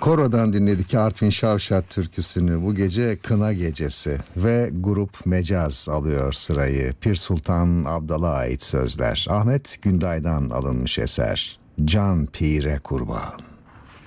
Koro'dan dinledik Artvin Şavşat türküsünü. Bu gece Kına Gecesi ve grup Mecaz alıyor sırayı. Pir Sultan Abdal'a ait sözler. Ahmet Günday'dan alınmış eser. Can Pire Kurban.